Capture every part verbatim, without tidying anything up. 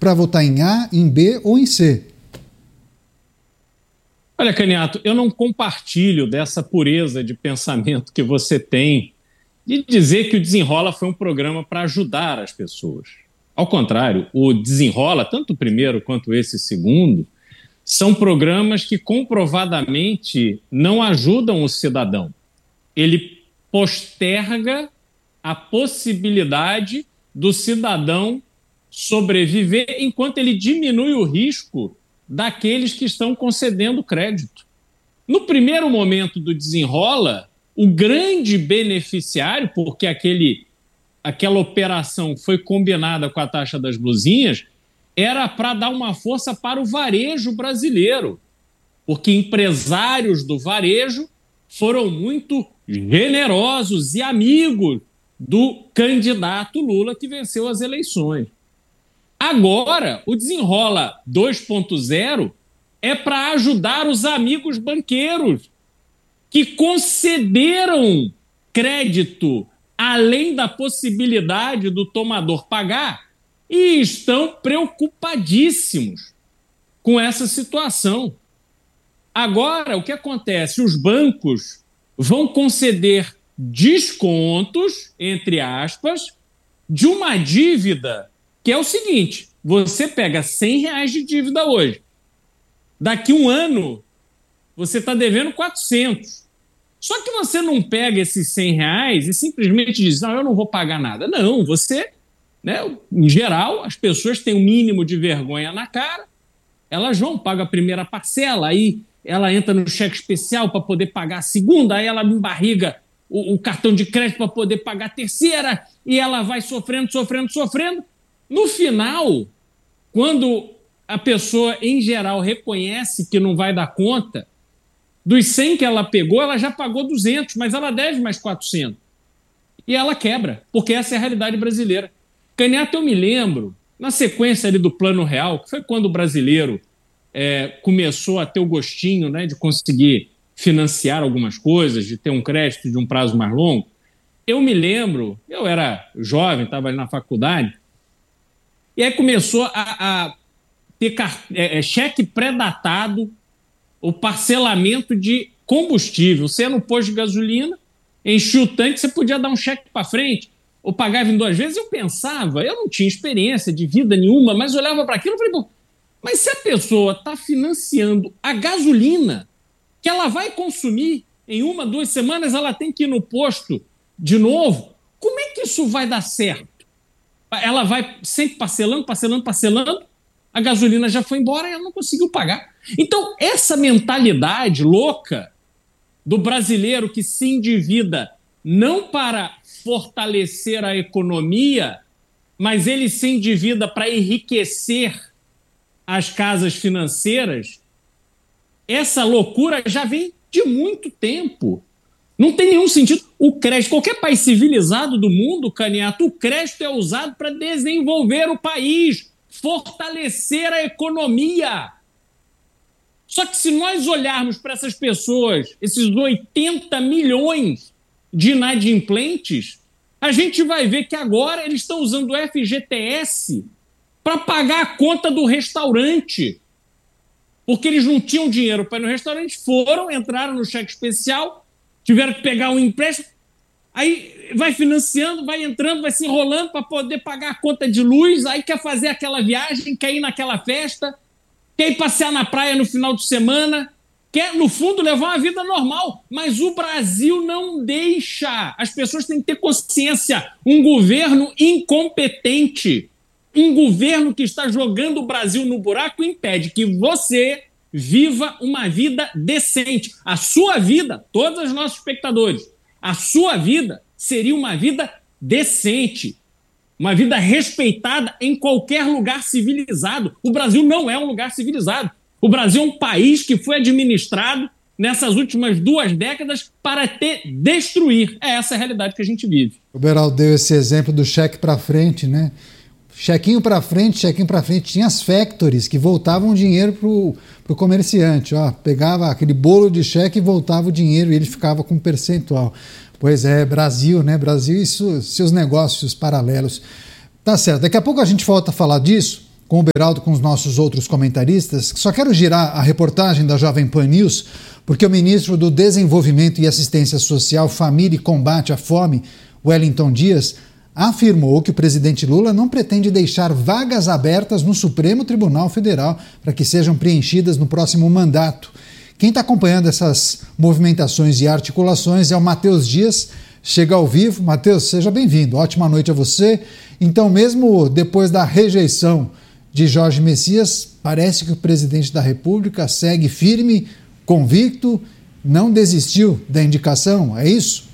para votar em A, em B ou em C. Olha, Caniato, eu não compartilho dessa pureza de pensamento que você tem de dizer que o Desenrola foi um programa para ajudar as pessoas. Ao contrário, o Desenrola, tanto o primeiro quanto esse segundo, são programas que comprovadamente não ajudam o cidadão. Ele posterga a possibilidade do cidadão sobreviver enquanto ele diminui o risco daqueles que estão concedendo crédito. No primeiro momento do Desenrola, o grande beneficiário, porque aquele, aquela operação foi combinada com a taxa das blusinhas, era para dar uma força para o varejo brasileiro, porque empresários do varejo foram muito generosos e amigos do candidato Lula que venceu as eleições. Agora, o Desenrola dois ponto zero é para ajudar os amigos banqueiros que concederam crédito além da possibilidade do tomador pagar e estão preocupadíssimos com essa situação. Agora, o que acontece? Os bancos vão conceder descontos, entre aspas, de uma dívida que é o seguinte: você pega cem reais de dívida hoje, daqui um ano você está devendo quatrocentos. Só que você não pega esses cem reais e simplesmente diz, não, eu não vou pagar nada. Não, você, né, em geral, as pessoas têm um mínimo de vergonha na cara, elas vão, pagam a primeira parcela, aí ela entra no cheque especial para poder pagar a segunda, aí ela embarriga o, o cartão de crédito para poder pagar a terceira, e ela vai sofrendo, sofrendo, sofrendo. No final, quando a pessoa, em geral, reconhece que não vai dar conta, dos cem que ela pegou, ela já pagou duzentos, mas ela deve mais quatrocentos. E ela quebra, porque essa é a realidade brasileira. Caniato, eu me lembro, na sequência ali do Plano Real, que foi quando o brasileiro é, começou a ter o gostinho, né, de conseguir financiar algumas coisas, de ter um crédito de um prazo mais longo. Eu me lembro, eu era jovem, estava ali na faculdade, e aí começou a, a ter é, cheque pré-datado, o parcelamento de combustível. Você ia no posto de gasolina, enchia o tanque, você podia dar um cheque para frente, ou pagava em duas vezes. Eu pensava, eu não tinha experiência de vida nenhuma, mas olhava para aquilo e falei, bom, mas se a pessoa está financiando a gasolina, que ela vai consumir em uma, duas semanas, ela tem que ir no posto de novo, como é que isso vai dar certo? Ela vai sempre parcelando, parcelando, parcelando, a gasolina já foi embora e ela não conseguiu pagar. Então, essa mentalidade louca do brasileiro que se endivida não para fortalecer a economia, mas ele se endivida para enriquecer as casas financeiras, essa loucura já vem de muito tempo. Não tem nenhum sentido. O crédito, qualquer país civilizado do mundo, Caniato, o crédito é usado para desenvolver o país, fortalecer a economia. Só que se nós olharmos para essas pessoas, esses oitenta milhões de inadimplentes, a gente vai ver que agora eles estão usando o F G T S para pagar a conta do restaurante. Porque eles não tinham dinheiro para ir no restaurante, foram, entraram no cheque especial, tiveram que pegar um empréstimo, aí vai financiando, vai entrando, vai se enrolando para poder pagar a conta de luz, aí quer fazer aquela viagem, quer ir naquela festa, quer ir passear na praia no final de semana, quer, no fundo, levar uma vida normal. Mas o Brasil não deixa. As pessoas têm que ter consciência. Um governo incompetente, um governo que está jogando o Brasil no buraco, impede que você viva uma vida decente. A sua vida, todos os nossos espectadores, a sua vida seria uma vida decente, uma vida respeitada em qualquer lugar civilizado. O Brasil não é um lugar civilizado. O Brasil é um país que foi administrado nessas últimas duas décadas para te destruir. É essa a realidade que a gente vive. O Beraldo deu esse exemplo do cheque para frente, né? Chequinho para frente, chequinho para frente. Tinha as factories que voltavam o dinheiro pro, pro comerciante. Ó, pegava aquele bolo de cheque e voltava o dinheiro e ele ficava com um percentual. Pois é, Brasil, né? Brasil e seus negócios paralelos. Tá certo. Daqui a pouco a gente volta a falar disso. com o Beraldo, com os nossos outros comentaristas. Só quero girar a reportagem da Jovem Pan News, porque o ministro do Desenvolvimento e Assistência Social, Família e Combate à Fome, Wellington Dias, afirmou que o presidente Lula não pretende deixar vagas abertas no Supremo Tribunal Federal para que sejam preenchidas no próximo mandato. Quem está acompanhando essas movimentações e articulações é o Matheus Dias. Chega ao vivo. Matheus, seja bem-vindo. Ótima noite a você. Então, mesmo depois da rejeição de Jorge Messias, parece que o presidente da República segue firme, convicto, não desistiu da indicação, é isso?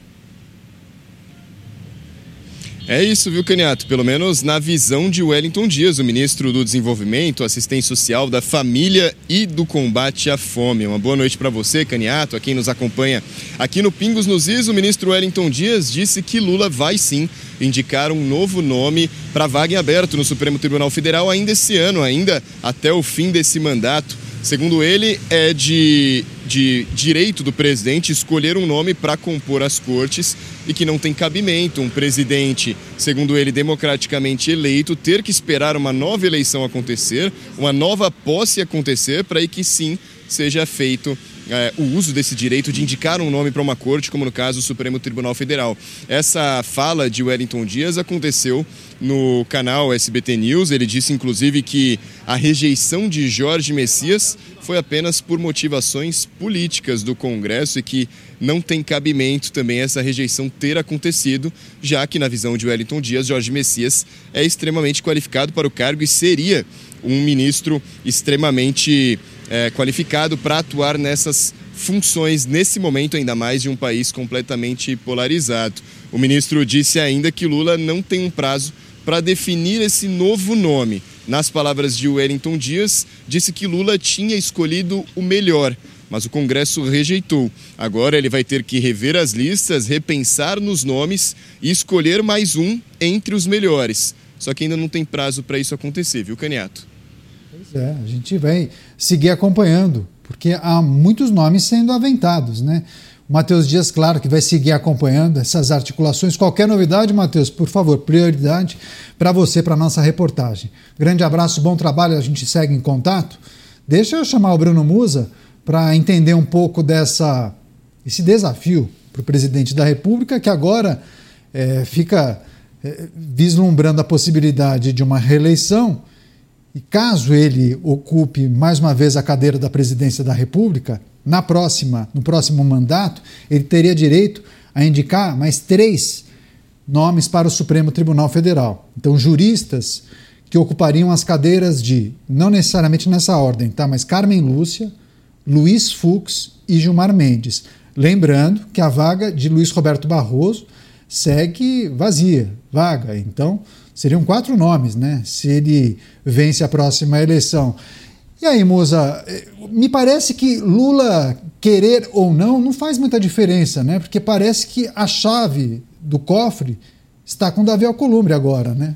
É isso, viu, Caniato? Pelo menos na visão de Wellington Dias, o ministro do Desenvolvimento, Assistência Social, da Família e do Combate à Fome. Uma boa noite para você, Caniato, a quem nos acompanha aqui no Pingos nos Is. O ministro Wellington Dias disse que Lula vai sim indicar um novo nome para vaga em aberto no Supremo Tribunal Federal ainda esse ano, ainda até o fim desse mandato. Segundo ele, é de, de direito do presidente escolher um nome para compor as cortes e que não tem cabimento um presidente, segundo ele, democraticamente eleito, ter que esperar uma nova eleição acontecer, uma nova posse acontecer, para aí que sim seja feito é, o uso desse direito de indicar um nome para uma corte, como no caso o Supremo Tribunal Federal. Essa fala de Wellington Dias aconteceu no canal S B T News. Ele disse inclusive que a rejeição de Jorge Messias foi apenas por motivações políticas do Congresso e que não tem cabimento também essa rejeição ter acontecido, já que na visão de Wellington Dias, Jorge Messias é extremamente qualificado para o cargo e seria um ministro extremamente é, qualificado para atuar nessas funções nesse momento, ainda mais de um país completamente polarizado. O ministro disse ainda que Lula não tem um prazo para definir esse novo nome. Nas palavras de Wellington Dias, disse que Lula tinha escolhido o melhor, mas o Congresso rejeitou. Agora ele vai ter que rever as listas, repensar nos nomes e escolher mais um entre os melhores. Só que ainda não tem prazo para isso acontecer, viu, Caniato? Pois é, a gente vai seguir acompanhando, porque há muitos nomes sendo aventados, né? O Matheus Dias, claro, que vai seguir acompanhando essas articulações. Qualquer novidade, Matheus, por favor, prioridade para você, para a nossa reportagem. Grande abraço, bom trabalho, a gente segue em contato. Deixa eu chamar o Bruno Musa para entender um pouco dessa, esse desafio para o presidente da República, que agora é, fica é, vislumbrando a possibilidade de uma reeleição. E caso ele ocupe mais uma vez a cadeira da presidência da República, na próxima, no próximo mandato, ele teria direito a indicar mais três nomes para o Supremo Tribunal Federal. Então, juristas que ocupariam as cadeiras de, não necessariamente nessa ordem, tá? Mas Carmen Lúcia, Luiz Fux e Gilmar Mendes. Lembrando que a vaga de Luiz Roberto Barroso segue vazia, vaga. Então, seriam quatro nomes, né? Se ele vence a próxima eleição. E aí, Musa, me parece que Lula querer ou não não faz muita diferença, né? Porque parece que a chave do cofre está com Davi Alcolumbre agora, né?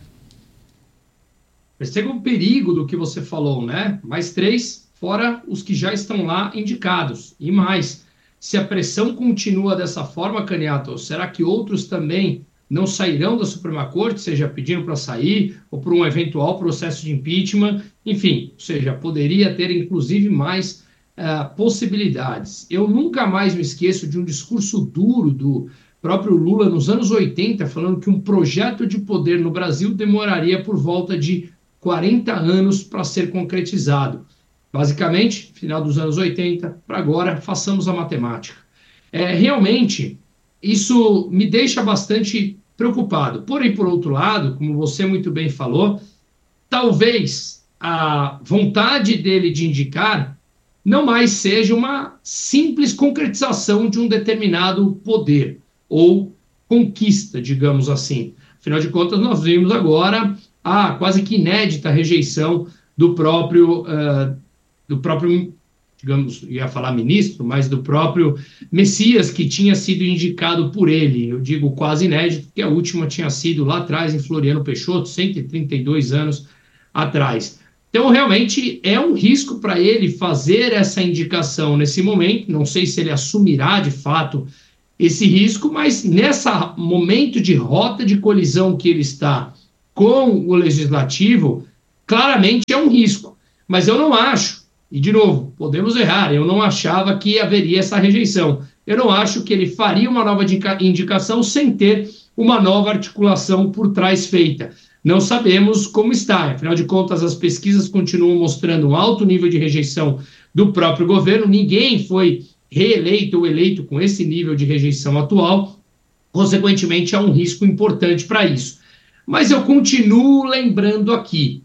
Perceba o perigo do que você falou, né? Mais três, fora os que já estão lá indicados. E mais, se a pressão continua dessa forma, Caniato, será que outros também não sairão da Suprema Corte, seja pedindo para sair ou por um eventual processo de impeachment? Enfim, ou seja, poderia ter inclusive mais uh, possibilidades. Eu nunca mais me esqueço de um discurso duro do próprio Lula nos anos oitenta, falando que um projeto de poder no Brasil demoraria por volta de quarenta anos para ser concretizado. Basicamente, final dos anos oitenta, para agora, façamos a matemática. É, realmente, isso me deixa bastante preocupado. Porém, por outro lado, como você muito bem falou, talvez a vontade dele de indicar não mais seja uma simples concretização de um determinado poder ou conquista, digamos assim. Afinal de contas, nós vimos agora a quase que inédita rejeição do próprio, uh, do próprio, digamos, ia falar ministro, mas do próprio Messias, que tinha sido indicado por ele. Eu digo quase inédito, porque a última tinha sido lá atrás, em Floriano Peixoto, cento e trinta e dois anos atrás. Então, realmente, é um risco para ele fazer essa indicação nesse momento. Não sei se ele assumirá, de fato, esse risco, mas nesse momento de rota de colisão que ele está com o Legislativo, claramente é um risco. Mas eu não acho, e de novo, podemos errar, eu não achava que haveria essa rejeição. Eu não acho que ele faria uma nova indicação sem ter uma nova articulação por trás feita. Não sabemos como está, afinal de contas, as pesquisas continuam mostrando um alto nível de rejeição do próprio governo, ninguém foi reeleito ou eleito com esse nível de rejeição atual, consequentemente, há um risco importante para isso. Mas eu continuo lembrando aqui,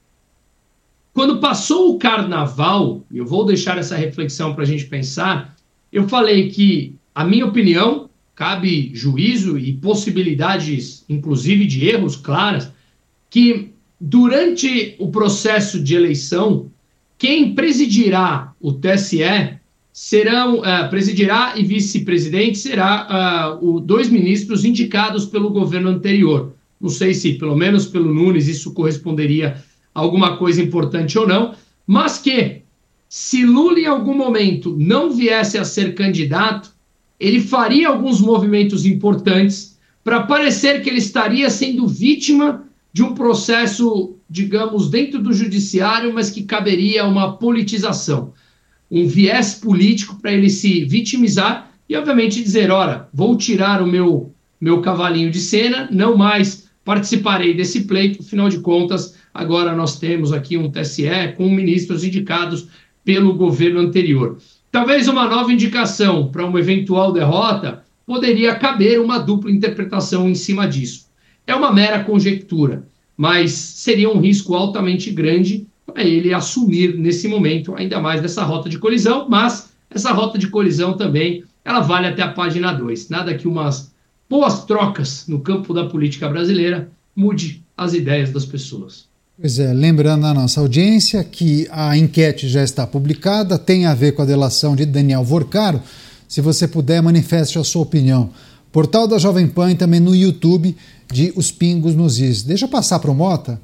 quando passou o carnaval, eu vou deixar essa reflexão para a gente pensar, eu falei que, a minha opinião, cabe juízo e possibilidades, inclusive de erros claras, que durante o processo de eleição, quem presidirá o T S E serão, uh, presidirá e vice-presidente será uh, o, dois ministros indicados pelo governo anterior. Não sei se, pelo menos pelo Nunes, isso corresponderia a alguma coisa importante ou não, mas que, se Lula em algum momento não viesse a ser candidato, ele faria alguns movimentos importantes para parecer que ele estaria sendo vítima de um processo, digamos, dentro do judiciário, mas que caberia uma politização, um viés político para ele se vitimizar e, obviamente, dizer, ora, vou tirar o meu, meu cavalinho de cena, não mais participarei desse pleito, afinal de contas, agora nós temos aqui um T S E com ministros indicados pelo governo anterior. Talvez uma nova indicação para uma eventual derrota poderia caber uma dupla interpretação em cima disso. É uma mera conjectura, mas seria um risco altamente grande para ele assumir nesse momento, ainda mais dessa rota de colisão, mas essa rota de colisão também, ela vale até a página dois. Nada que umas boas trocas no campo da política brasileira mude as ideias das pessoas. Pois é, lembrando a nossa audiência que a enquete já está publicada, tem a ver com a delação de Daniel Vorcaro. Se você puder, manifeste a sua opinião. Portal da Jovem Pan e também no YouTube de Os Pingos nos Is. Deixa eu passar para o Mota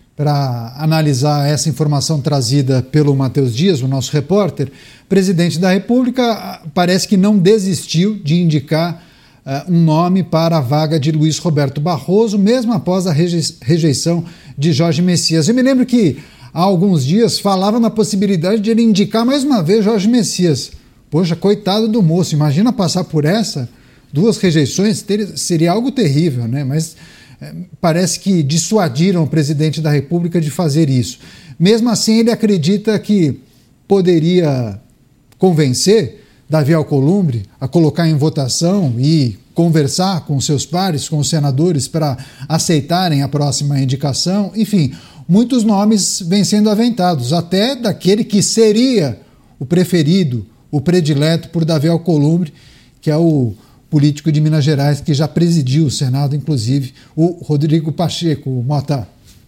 para analisar essa informação trazida pelo Matheus Dias, o nosso repórter. Presidente da República parece que não desistiu de indicar uh, um nome para a vaga de Luiz Roberto Barroso, mesmo após a rejeição de Jorge Messias. Eu me lembro que há alguns dias falava na possibilidade de ele indicar mais uma vez Jorge Messias. Poxa, coitado do moço, imagina passar por essa, duas rejeições, ter, seria algo terrível, né? Mas é, parece que dissuadiram o presidente da República de fazer isso. Mesmo assim, ele acredita que poderia convencer Davi Alcolumbre a colocar em votação e conversar com seus pares, com os senadores, para aceitarem a próxima indicação. Enfim, muitos nomes vêm sendo aventados, até daquele que seria o preferido, o predileto por Davi Alcolumbre, que é o político de Minas Gerais, que já presidiu o Senado, inclusive, o Rodrigo Pacheco, o Mota.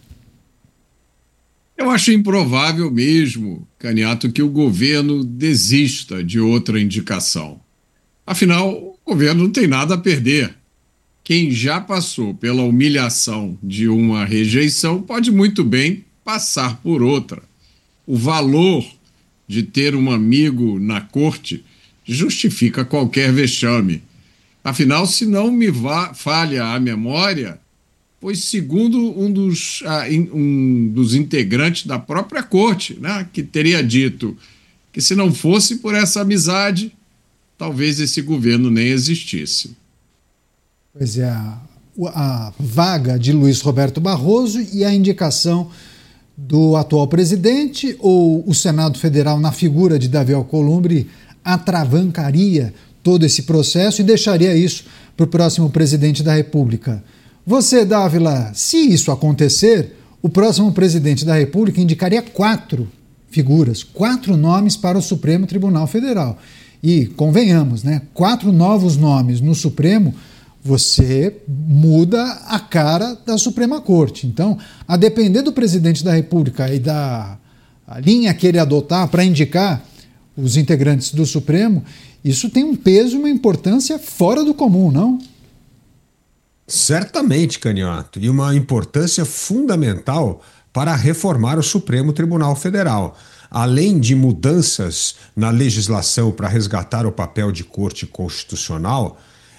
Eu acho improvável mesmo, Caniato, que o governo desista de outra indicação. Afinal, o governo não tem nada a perder. Quem já passou pela humilhação de uma rejeição pode muito bem passar por outra. O valor de ter um amigo na corte justifica qualquer vexame. Afinal, se não me va- falha a memória, pois segundo um dos, uh, um dos integrantes da própria corte, né, que teria dito que se não fosse por essa amizade, talvez esse governo nem existisse. Pois é, a, a vaga de Luiz Roberto Barroso e a indicação do atual presidente ou o Senado Federal na figura de Davi Alcolumbre atravancaria todo esse processo e deixaria isso para o próximo presidente da República. Você, Dávila, se isso acontecer, o próximo presidente da República indicaria quatro figuras, quatro nomes para o Supremo Tribunal Federal. E, convenhamos, né, quatro novos nomes no Supremo, você muda a cara da Suprema Corte. Então, a depender do presidente da República e da a linha que ele adotar para indicar os integrantes do Supremo, isso tem um peso e uma importância fora do comum, não? Certamente, Caniato, e uma importância fundamental para reformar o Supremo Tribunal Federal. Além de mudanças na legislação para resgatar o papel de corte constitucional,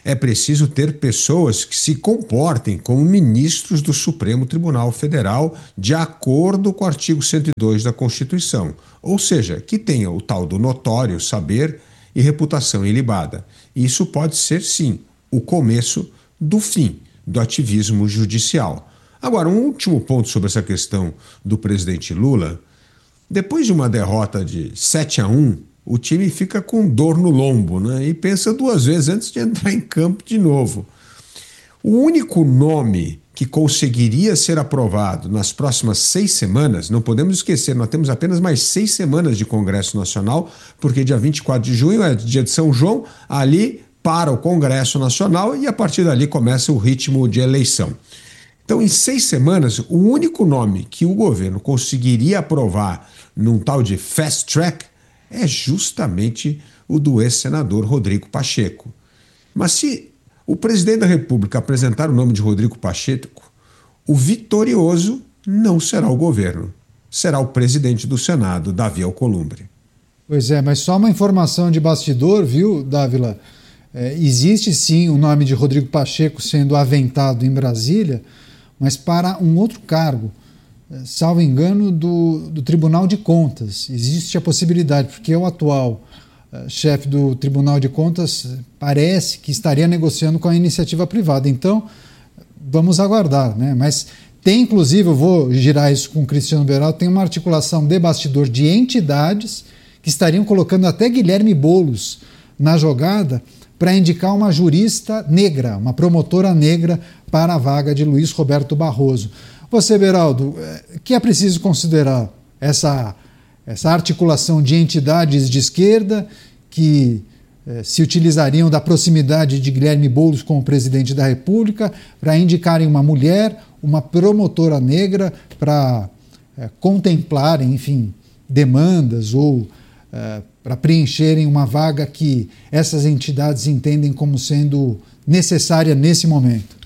é preciso ter pessoas que se comportem como ministros do Supremo Tribunal Federal de acordo com o artigo cento e dois da Constituição, ou seja, que tenham o tal do notório saber e reputação ilibada. Isso pode ser, sim, o começo do fim do ativismo judicial. Agora, um último ponto sobre essa questão do presidente Lula. Depois de uma derrota de sete a um, o time fica com dor no lombo, né? E pensa duas vezes antes de entrar em campo de novo. O único nome que conseguiria ser aprovado nas próximas seis semanas, não podemos esquecer, nós temos apenas mais seis semanas de Congresso Nacional, porque dia vinte e quatro de junho é dia de São João, ali para o Congresso Nacional e a partir dali começa o ritmo de eleição. Então, em seis semanas, o único nome que o governo conseguiria aprovar num tal de fast track é justamente o do ex-senador Rodrigo Pacheco. Mas se o presidente da República apresentar o nome de Rodrigo Pacheco, o vitorioso não será o governo, será o presidente do Senado, Davi Alcolumbre. Pois é, mas só uma informação de bastidor, viu, Dávila? É, existe sim o nome de Rodrigo Pacheco sendo aventado em Brasília, mas para um outro cargo, salvo engano, do, do Tribunal de Contas. Existe a possibilidade, porque o atual uh, chefe do Tribunal de Contas parece que estaria negociando com a iniciativa privada. Então, vamos aguardar, né? Mas tem, inclusive, eu vou girar isso com o Cristiano Beraldo, tem uma articulação de bastidor de entidades que estariam colocando até Guilherme Boulos na jogada para indicar uma jurista negra, uma promotora negra para a vaga de Luiz Roberto Barroso. Você, Beraldo, o que é preciso considerar essa, essa articulação de entidades de esquerda que eh, se utilizariam da proximidade de Guilherme Boulos com o presidente da República para indicarem uma mulher, uma promotora negra para eh, contemplarem, enfim, demandas ou eh, para preencherem uma vaga que essas entidades entendem como sendo necessária nesse momento?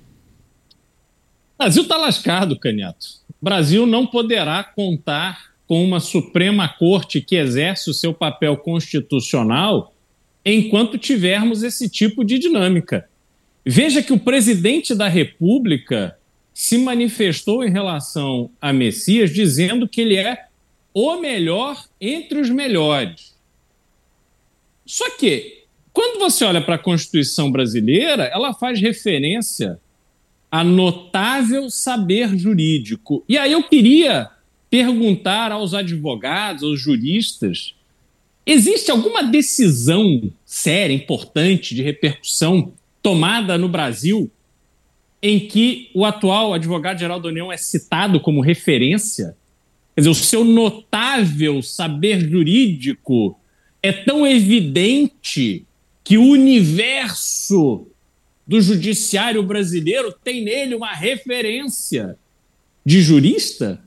O Brasil está lascado, Canhoto. O Brasil não poderá contar com uma Suprema Corte que exerce o seu papel constitucional enquanto tivermos esse tipo de dinâmica. Veja que o presidente da República se manifestou em relação a Messias dizendo que ele é o melhor entre os melhores. Só que, quando você olha para a Constituição brasileira, ela faz referência a notável saber jurídico. E aí eu queria perguntar aos advogados, aos juristas, existe alguma decisão séria, importante, de repercussão tomada no Brasil em que o atual advogado-geral da União é citado como referência? Quer dizer, o seu notável saber jurídico é tão evidente que o universo do judiciário brasileiro tem nele uma referência de jurista?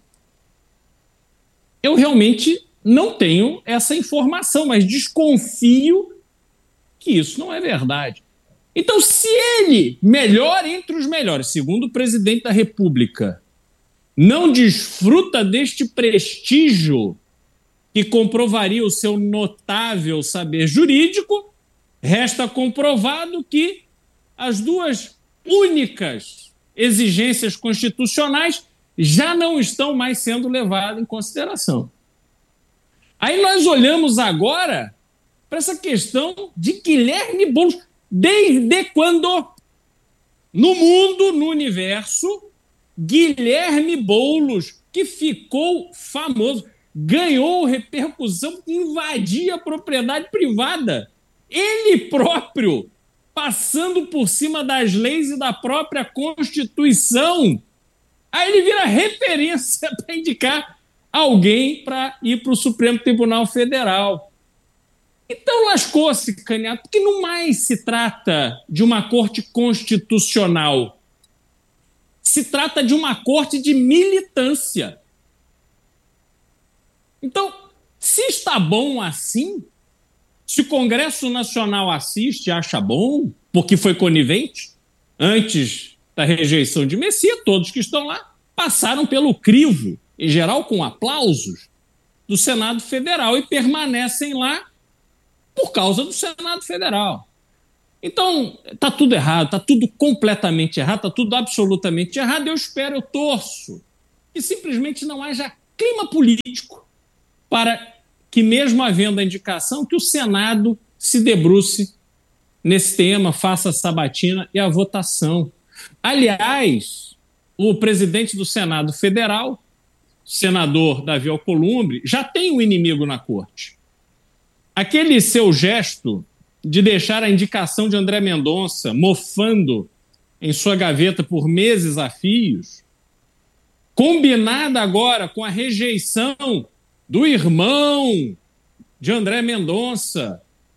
Eu realmente não tenho essa informação, mas desconfio que isso não é verdade. Então, se ele, melhor entre os melhores, segundo o presidente da República, não desfruta deste prestígio que comprovaria o seu notável saber jurídico, resta comprovado que as duas únicas exigências constitucionais já não estão mais sendo levadas em consideração. Aí nós olhamos agora para essa questão de Guilherme Boulos. Desde quando, no mundo, no universo, Guilherme Boulos, que ficou famoso, ganhou repercussão, invadia a propriedade privada, ele próprio passando por cima das leis e da própria Constituição, aí ele vira referência para indicar alguém para ir para o Supremo Tribunal Federal. Então lascou-se, Canhoto, porque não mais se trata de uma corte constitucional. Se trata de uma corte de militância. Então, se está bom assim, se o Congresso Nacional assiste e acha bom, porque foi conivente, antes da rejeição de Messias, todos que estão lá passaram pelo crivo, em geral com aplausos, do Senado Federal e permanecem lá por causa do Senado Federal. Então, está tudo errado, está tudo completamente errado, está tudo absolutamente errado. Eu espero, eu torço que simplesmente não haja clima político para que, mesmo havendo a indicação, que o Senado se debruce nesse tema, faça a sabatina e a votação. Aliás, o presidente do Senado Federal, senador Davi Alcolumbre, já tem um inimigo na corte. Aquele seu gesto de deixar a indicação de André Mendonça mofando em sua gaveta por meses a fios, combinada agora com a rejeição do irmão de André Mendonça,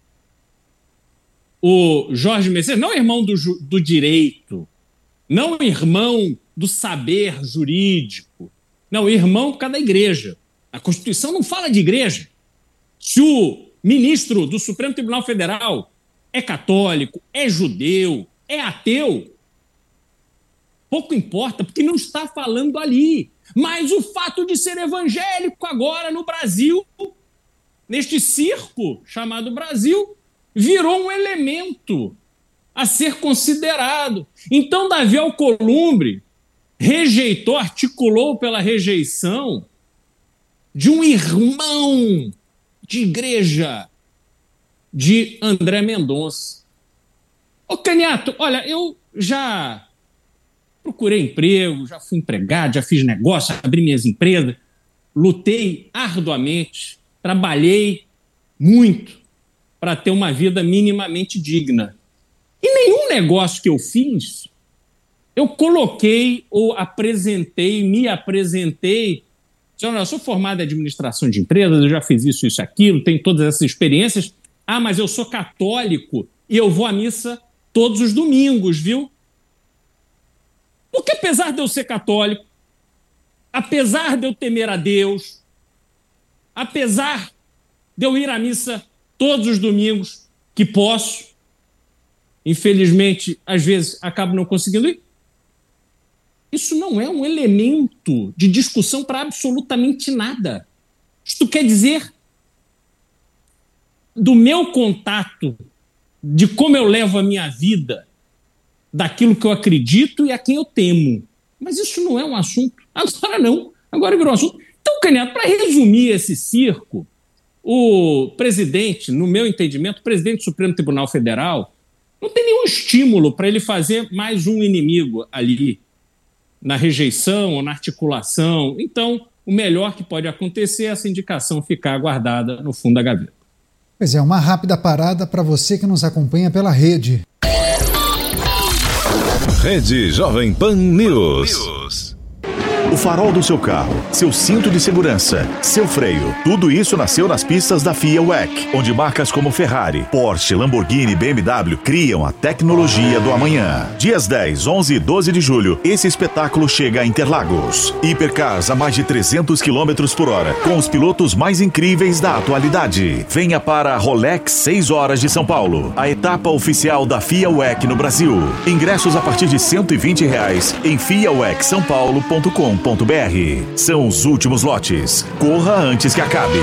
o Jorge Messias, não irmão do, do direito, não irmão do saber jurídico, não, irmão por causa da igreja. A Constituição não fala de igreja. Se o ministro do Supremo Tribunal Federal é católico, é judeu, é ateu, pouco importa, porque não está falando ali. Mas o fato de ser evangélico agora no Brasil, neste circo chamado Brasil, virou um elemento a ser considerado. Então, Davi Alcolumbre rejeitou, articulou pela rejeição de um irmão de igreja de André Mendonça. Ô, Caniato, olha, eu já procurei emprego, já fui empregado, já fiz negócio, abri minhas empresas, lutei arduamente, trabalhei muito para ter uma vida minimamente digna. E nenhum negócio que eu fiz, eu coloquei ou apresentei, me apresentei. Eu sou formado em administração de empresas, eu já fiz isso, isso, aquilo, tenho todas essas experiências. Ah, mas eu sou católico e eu vou à missa todos os domingos, viu? Porque apesar de eu ser católico, apesar de eu temer a Deus, apesar de eu ir à missa todos os domingos que posso, infelizmente, às vezes acabo não conseguindo ir, isso não é um elemento de discussão para absolutamente nada. Isto quer dizer do meu contato, de como eu levo a minha vida, daquilo que eu acredito e a quem eu temo. Mas isso não é um assunto. Agora não. Agora virou um assunto. Então, Caniato, para resumir esse circo, o presidente, no meu entendimento, o presidente do Supremo Tribunal Federal, não tem nenhum estímulo para ele fazer mais um inimigo ali, na rejeição ou na articulação. Então, o melhor que pode acontecer é essa indicação ficar guardada no fundo da gaveta. Pois é, uma rápida parada para você que nos acompanha pela rede. Rede Jovem Pan News. O farol do seu carro, seu cinto de segurança, seu freio, tudo isso nasceu nas pistas da F I A W E C, onde marcas como Ferrari, Porsche, Lamborghini e B M W criam a tecnologia do amanhã. Dias dez, onze e doze de julho, esse espetáculo chega a Interlagos. Hipercars a mais de trezentos quilômetros por hora, com os pilotos mais incríveis da atualidade. Venha para a Rolex seis horas de São Paulo, a etapa oficial da F I A W E C no Brasil. Ingressos a partir de cento e vinte reais em fiawec são paulo ponto com ponto br. São os últimos lotes. Corra antes que acabe.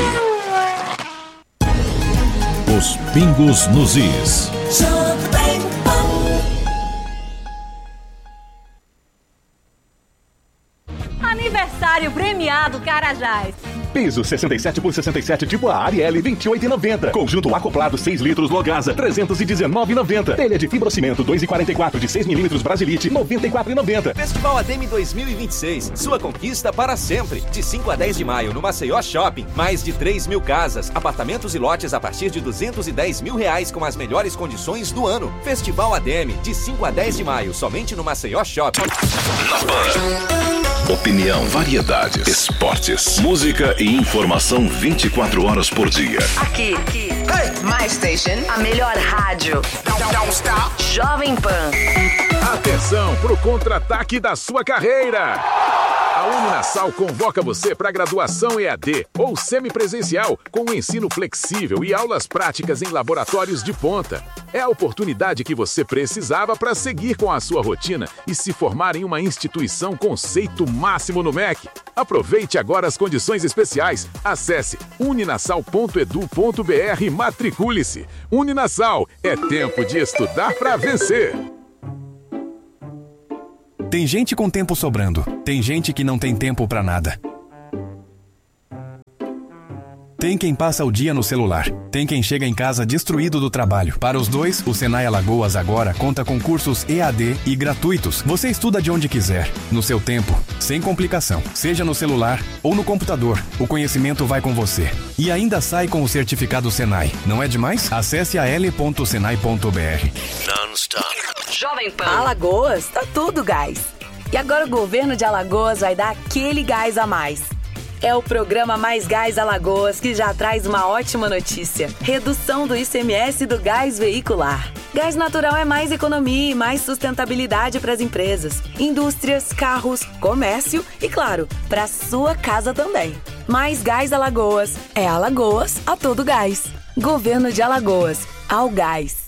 Os pingos nos is. Aniversário premiado Carajás. Piso sessenta e sete por sessenta e sete tipo A Ariel vinte e oito reais e noventa centavos. Conjunto acoplado seis litros Logasa trezentos e dezenove reais e noventa centavos. Telha de fibrocimento dois e quarenta e quatro de seis milímetros Brasilite noventa e quatro reais e noventa centavos. Festival Ademe dois mil e vinte e seis. Sua conquista para sempre. De cinco a dez de maio no Maceió Shopping. Mais de três mil casas, apartamentos e lotes a partir de duzentos e dez mil reais com as melhores condições do ano. Festival Ademe de cinco a dez de maio somente no Maceió Shopping. Na Pan. Opinião, variedades, esportes, música e informação vinte e quatro horas por dia. Aqui, aqui. Hey. My Station, a melhor rádio. Don't, don't stop. Jovem Pan. Atenção para o contra-ataque da sua carreira! A Uninasal convoca você para graduação E A D ou semipresencial, com um ensino flexível e aulas práticas em laboratórios de ponta. É a oportunidade que você precisava para seguir com a sua rotina e se formar em uma instituição conceito máximo no M E C. Aproveite agora as condições especiais. Acesse uninasal ponto edu ponto br e matricule-se. Uninasal, é tempo de estudar para vencer. Tem gente com tempo sobrando. Tem gente que não tem tempo pra nada. Tem quem passa o dia no celular. Tem quem chega em casa destruído do trabalho. Para os dois, o Senai Alagoas agora conta com cursos E A D e gratuitos. Você estuda de onde quiser, no seu tempo, sem complicação. Seja no celular ou no computador, o conhecimento vai com você. E ainda sai com o certificado Senai. Não é demais? Acesse a l ponto senai ponto br. Non-stop. Jovem Pan. Alagoas, tá tudo gás. E agora o governo de Alagoas vai dar aquele gás a mais. É o programa Mais Gás Alagoas que já traz uma ótima notícia. Redução do I C M S do gás veicular. Gás natural é mais economia e mais sustentabilidade para as empresas, indústrias, carros, comércio e, claro, para sua casa também. Mais Gás Alagoas. É Alagoas a todo gás. Governo de Alagoas. Ao gás.